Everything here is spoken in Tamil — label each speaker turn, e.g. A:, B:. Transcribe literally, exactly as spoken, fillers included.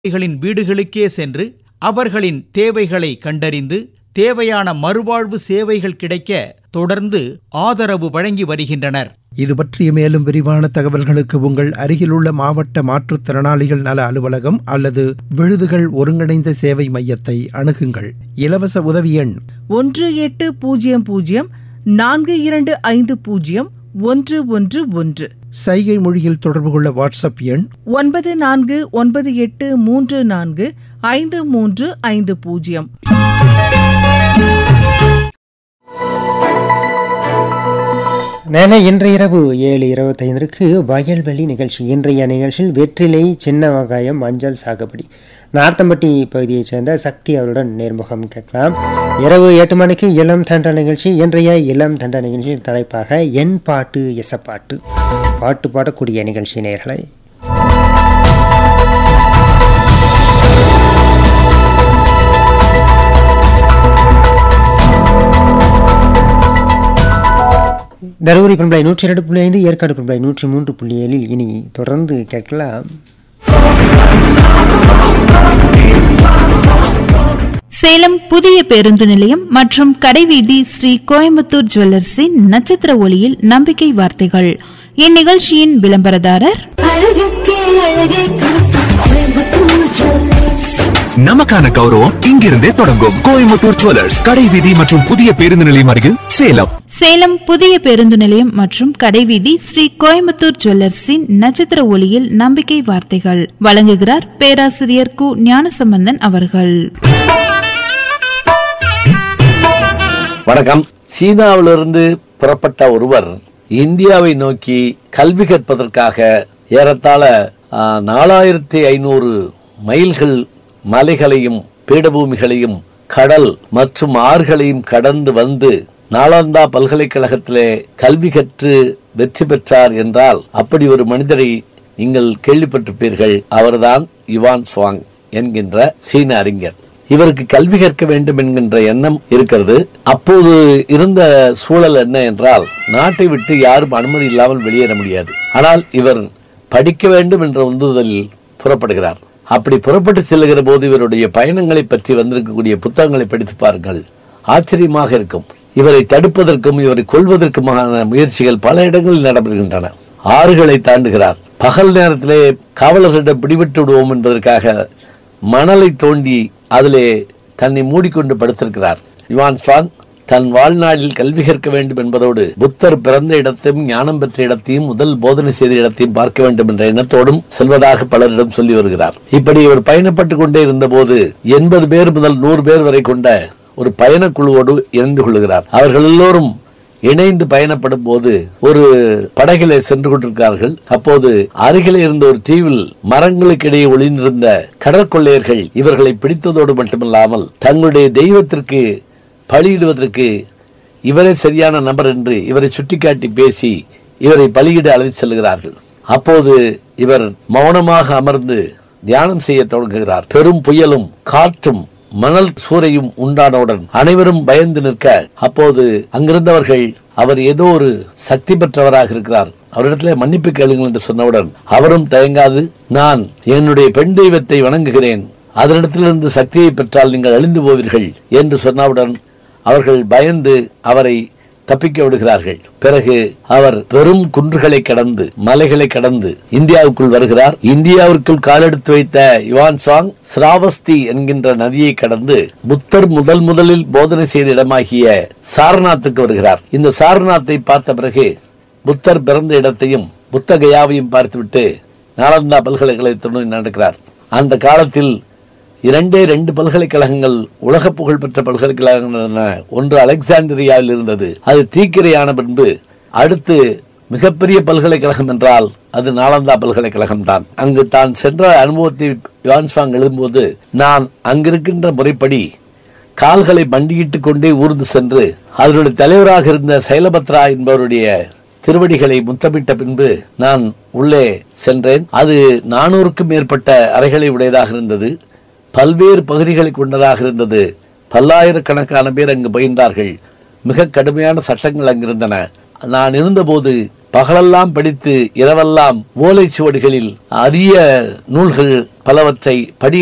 A: களின் வீடுகளுக்கே சென்று அவர்களின் தேவைகளை கண்டறிந்து தேவையான மறுவாழ்வு சேவைகள் கிடைக்க தொடர்ந்து ஆதரவு வழங்கி வருகின்றனர்.
B: இது பற்றிய மேலும் விரிவான தகவல்களுக்கு உங்கள் அருகிலுள்ள மாவட்ட மாற்றுத்திறனாளிகள் நல அலுவலகம் அல்லது விழுதுகள் ஒருங்கிணைந்த சேவை மையத்தை அணுகுங்கள். இலவச உதவி எண்
C: ஒன்று எட்டு பூஜ்ஜியம் பூஜ்ஜியம் நான்கு இரண்டு ஐந்து பூஜ்ஜியம் ஒன்று ஒன்று ஒன்று.
B: சைகை மொழியில் தொடர்பு கொள்ள வாட்ஸ்அப் எண்
C: ஒன்பது நான்கு ஒன்பது எட்டு மூன்று நான்கு ஐந்து மூன்று ஐந்து பூஜ்ஜியம்.
D: நேன இன்று இரவு ஏழு இருபத்தைந்திற்கு வயல்வெளி நிகழ்ச்சி. இன்றைய நிகழ்ச்சியில் வெற்றிலை, சின்ன வெங்காயம், மஞ்சள் சாகுபடி நார்த்தம்பட்டி பகுதியைச் சேர்ந்த சக்தி அவருடன் நேர்முகம் கேட்கலாம். இரவு எட்டு மணிக்கு இளம் தண்ட நிகழ்ச்சி. இன்றைய இளம் தண்ட நிகழ்ச்சி தலைப்பாக என் பாட்டு எசப்பாட்டு, பாட்டு பாடக்கூடிய நிகழ்ச்சி நேயர்களை. தருமபுரி பண்பலை நூற்றி இரண்டு புள்ளி ஐந்து, ஏற்காடு பண்பலை நூற்றி மூன்று புள்ளி ஏழில் இனி தொடர்ந்து கேட்கலாம்.
E: சேலம் புதிய பேருந்து நிலையம் மற்றும் கடைவீதி ஸ்ரீ கோயம்புத்தூர் ஜுவல்லர்ஸின் நட்சத்திர ஒளியில் நம்பிக்கை வார்த்தைகள். இந்நிகழ்ச்சியின் விளம்பரதாரர்
F: நமக்கான கௌரவம் இங்கிருந்தே தொடங்கும். கோயம்புத்தூர் ஜுவல்லர்ஸ், கடைவீதி மற்றும் புதிய பேருந்து நிலையம் அருகில் சேலம்.
E: சேலம் புதிய பேருந்து நிலையம் மற்றும் கடைவீதி ஸ்ரீ கோயம்புத்தூர் ஜுவல்லர்ஸின் நட்சத்திர ஒளியில் நம்பிக்கை வார்த்தைகள் வழங்குகிறார் பேராசிரியர் கு ஞானசம்பந்தன் அவர்கள்.
G: வணக்கம். சீனாவிலிருந்து புறப்பட்ட ஒருவர் இந்தியாவை நோக்கி கல்வி கற்பதற்காக ஏறத்தாழ நாலாயிரத்தி ஐநூறு மைல்கள் மலைகளையும் பீடபூமிகளையும் கடல் மற்றும் ஆறுகளையும் கடந்து வந்து நாலந்தா பல்கலைக்கழகத்திலே கல்வி கற்று வெற்றி பெற்றார் என்றால் அப்படி ஒரு மனிதரை நீங்கள் கேள்விப்பட்டிருப்பீர்கள். அவர்தான் யுவான் சுவாங் என்கின்ற சீன அறிஞர். இவருக்கு கல்வி கற்க வேண்டும் என்கின்ற எண்ணம் இருக்கிறது. அப்போது இருந்த சூழல் என்ன என்றால், நாட்டை விட்டு யாரும் அனுமதி இல்லாமல் வெளியேற முடியாது. ஆனால் இவர் படிக்க வேண்டும் என்ற உந்துதலில் புறப்படுகிறார். அப்படி புறப்பட்டு செல்லுகிற போது இவருடைய பயணங்களை பற்றி வந்திருக்கக்கூடிய புத்தகங்களை படித்து பாருங்கள், ஆச்சரியமாக இருக்கும். இவரை தடுப்பதற்கும் இவரை கொல்வதற்குமான முயற்சிகள் பல இடங்களில் நடைபெறுகின்றன. ஆறுகளை தாண்டுகிறார். பகல் நேரத்திலே காவலர்களிடம் பிடிபட்டு விடுவோம் என்பதற்காக மணலை தோண்டி அதிலே தன்னை மூடிக்கொண்டு படுத்திருக்கிறார். யுவான் சுவாங் தன் வாழ்நாளில் கல்வி கற்க வேண்டும் என்பதோடு புத்தர் பிறந்த இடத்தையும் ஞானம் பெற்ற இடத்தையும் முதல் போதனை செய்த இடத்தையும் பார்க்க வேண்டும் என்ற எண்ணத்தோடும் செல்வதாக பலரிடம் சொல்லி வருகிறார். இப்படி இவர் பயணப்பட்டு கொண்டே இருந்த போது எண்பது பேர் முதல் நூறு பேர் வரை கொண்ட ஒரு பயணக்குழுவோடு இணைந்து கொள்கிறார். அவர்கள் எல்லோரும் இணைந்து பயணப்படும் போது ஒரு படகிலே சென்று கொண்டிருக்கிறார்கள். அப்போது அருகிலே இருந்த ஒரு தீவில் மரங்களுக்கு இடையே ஒளிந்திருந்த கடற்கொள்ளையர்கள் இவர்களை பிடித்ததோடு மட்டுமல்லாமல் தங்களுடைய தெய்வத்திற்கு பலியிடுவதற்கு இவரே சரியான நபர் என்று இவரை சுட்டிக்காட்டி பேசி இவரை பலியிட அழைத்து செல்கிறார்கள். அப்போது இவர் மௌனமாக அமர்ந்து தியானம் செய்ய தொடங்குகிறார். பெரும் புயலும் காற்றும் மணல் சூறையும் உண்டானவுடன் அனைவரும் பயந்து நிற்க, அப்போது அங்கிருந்தவர்கள் அவர் ஏதோ ஒரு சக்தி பெற்றவராக இருக்கிறார், அவரிடத்திலே மன்னிப்பு கேளுங்கள் என்று சொன்னவுடன் அவரும் தயங்காது, நான் என்னுடைய பெண் தெய்வத்தை வணங்குகிறேன், அதனிடத்திலிருந்து சக்தியை பெற்றால் நீங்கள் அழிந்து போவீர்கள் என்று சொன்னவுடன் அவர்கள் பயந்து அவரை தப்பிக்க விடுகிறார்கள். பிறகு அவர் பெரும் குன்றுகளை கடந்து மலைகளை கடந்து இந்தியாவுக்குள் வருகிறார். இந்தியாவிற்குள் காலெடுத்து வைத்த யுவான் சுவாங் ஸ்ராவஸ்தி என்கின்ற நதியை கடந்து புத்தர் முதல் முதலில் போதனை செய்த இடமாகிய சாரநாத்துக்கு வருகிறார். இந்த சாரநாத்தை பார்த்த பிறகு புத்தர் பிறந்த இடத்தையும் புத்த கயாவையும் பார்த்துவிட்டு நாலந்தா பல்கலைக்கழகத்துடன் நடக்கிறார். அந்த காலத்தில் இரண்டே ரெண்டு பல்கலைக்கழகங்கள் உலக புகழ் பெற்ற பல்கலைக்கழகங்கள். ஒன்று அலெக்சாண்டிரியாவில் இருந்தது, அது தீக்கிரையான பின்பு அடுத்து மிகப்பெரிய பல்கலைக்கழகம் என்றால் அது நாலந்தா பல்கலைக்கழகம் தான். அங்கு தான் சென்ற அனுபவத்தை யுவான் சுவாங் எழுதும்போது, நான் அங்கிருக்கின்ற முறைப்படி கால்களை மண்டியிட்டுக் கொண்டே ஊர்ந்து சென்று அதனுடைய தலைவராக இருந்த சைலபத்ரா என்பவருடைய திருவடிகளை முத்தமிட்ட பின்பு நான் உள்ளே சென்றேன். அது நானூறுக்கும் மேற்பட்ட அறைகளை உடையதாக இருந்தது, பல்வேறு பகுதிகளை கொண்டதாக இருந்தது. பல்லாயிரக்கணக்கான பேர் அங்கு பயின்றார்கள். மிக கடுமையான சட்டங்கள் அங்கிருந்தன. நான் இருந்தபோது பகலெல்லாம் படித்து இரவெல்லாம் ஓலைச்சுவடிகளில் அரிய நூல்கள் பலவற்றை படி